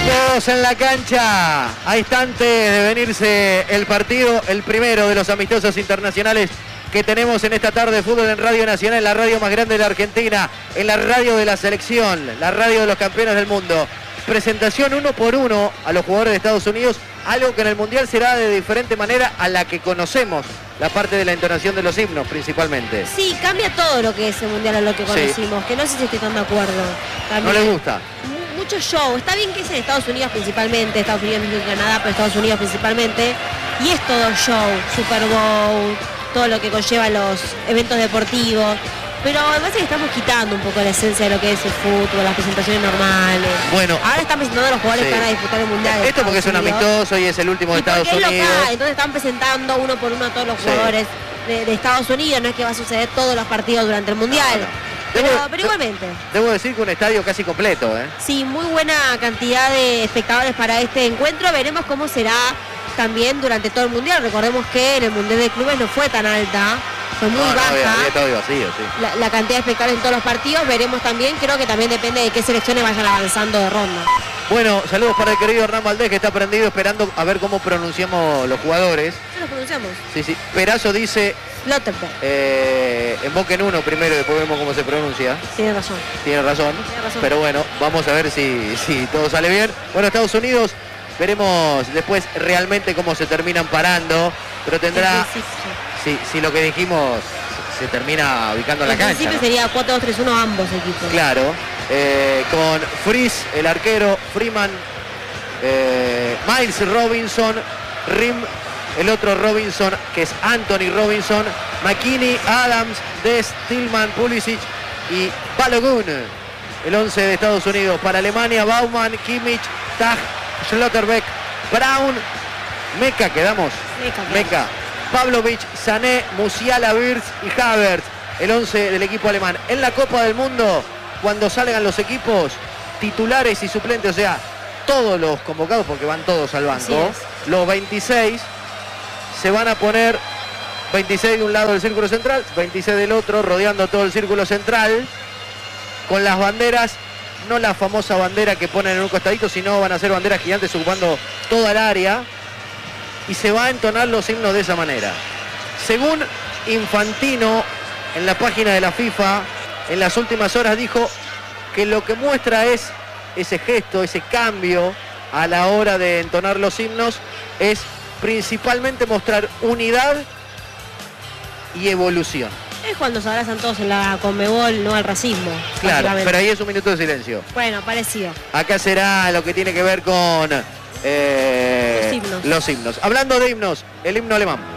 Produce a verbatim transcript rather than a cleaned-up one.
Equipos en la cancha, a instantes de venirse el partido, el primero de los amistosos internacionales que tenemos en esta tarde de fútbol en Radio Nacional, la radio más grande de la Argentina, en la radio de la selección, la radio de los campeones del mundo. Presentación uno por uno a los jugadores de Estados Unidos, algo que en el Mundial será de diferente manera a la que conocemos, la parte de la entonación de los himnos principalmente. Sí, cambia todo lo que es el Mundial a lo que conocimos, sí. Que no sé si estoy tan de acuerdo. También. ¿No les gusta? Mucho show, está bien que es en Estados Unidos principalmente, Estados Unidos, México y Canadá, pero Estados Unidos principalmente, y es todo show, Super Bowl, todo lo que conlleva los eventos deportivos, pero me parece que estamos quitando un poco la esencia de lo que es el fútbol, las presentaciones normales. Bueno, ahora están presentando a los jugadores sí. que van a disputar el Mundial. Esto porque es un amistoso y es el último de Estados Unidos. Es local, entonces están presentando uno por uno a todos los sí. jugadores de, de Estados Unidos, no es que va a suceder todos los partidos durante el Mundial. No, no. Pero, Debo, pero igualmente. Debo decir que un estadio casi completo, ¿eh? Sí, muy buena cantidad de espectadores para este encuentro. Veremos cómo será también durante todo el Mundial. Recordemos que en el Mundial de Clubes no fue tan alta, fue muy no, baja. No, había, había todo vacío, sí. la, la cantidad de espectadores en todos los partidos. Veremos también, creo que también depende de qué selecciones vayan avanzando de ronda. Bueno, saludos para el querido Hernán Valdés, que está prendido esperando a ver cómo pronunciamos los jugadores. ¿Qué los pronunciamos? Sí, sí. Perazo dice... Slotterberg. Eh, invoquen uno primero y después vemos cómo se pronuncia. Tiene razón. Tiene razón. Tiene razón. Pero bueno, vamos a ver si, si todo sale bien. Bueno, Estados Unidos, veremos después realmente cómo se terminan parando. Pero tendrá... Si, si lo que dijimos se termina ubicando en la cancha. En principio, ¿no? Sería cuatro dos tres uno ambos equipos. Claro. Eh, con Fries, el arquero, Freeman, eh, Miles Robinson, Rim, el otro Robinson, que es Anthony Robinson, McKinney, Adams, Des, Tillman, Pulisic y Balogun. El once de Estados Unidos. Para Alemania, Baumann, Kimmich, Tag, Schlotterbeck, Brown, Meca, quedamos. Meca. Meca. Pavlovic, Sané, Musiala, Wirtz y Havertz. El once del equipo alemán. En la Copa del Mundo, cuando salgan los equipos titulares y suplentes, o sea, todos los convocados, porque van todos al banco, los veintiséis se van a poner veintiséis de un lado del círculo central, veintiséis del otro, rodeando todo el círculo central, con las banderas, no la famosa bandera que ponen en un costadito, sino van a ser banderas gigantes ocupando toda el área, y se va a entonar los himnos de esa manera. Según Infantino, en la página de la FIFA, en las últimas horas dijo que lo que muestra es ese gesto, ese cambio a la hora de entonar los himnos, es principalmente mostrar unidad y evolución. Es cuando se abrazan todos en la Conmebol, no al racismo. Claro, pero ahí es un minuto de silencio. Bueno, parecido. Acá será lo que tiene que ver con eh, los himnos. Los himnos. Hablando de himnos, el himno alemán.